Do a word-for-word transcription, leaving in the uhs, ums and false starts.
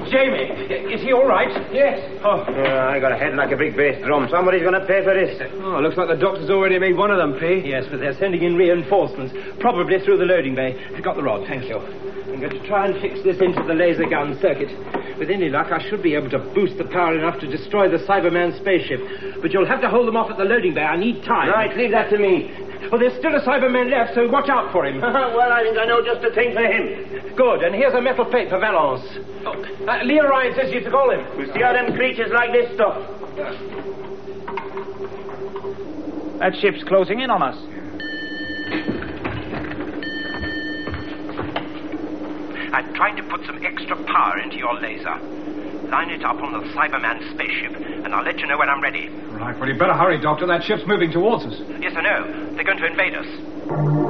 Jamie, is he all right? Yes. Oh, Uh, I got a head like a big bass drum. Somebody's going to pay for this. oh, looks like the doctor's already made one of them pay. Yes, but they're sending in reinforcements, probably through the loading bay. I've got the rod, thank you. I'm going to try and fix this into the laser gun circuit. With any luck, I should be able to boost the power enough to destroy the Cyberman spaceship. But you'll have to hold them off at the loading bay. I need time. Right, leave that to me. Well, there's still a Cyberman left, so watch out for him. Well, I think I know just the thing for him. Good, and here's a metal plate for Valence. Oh, uh, Leo Ryan says you to call him. We'll see how them creatures like this stuff. That ship's closing in on us. I'm trying to put some extra power into your laser. Line it up on the Cyberman spaceship, and I'll let you know when I'm ready. Right, well, you better hurry, Doctor. That ship's moving towards us. Yes, I know. They're going to invade us.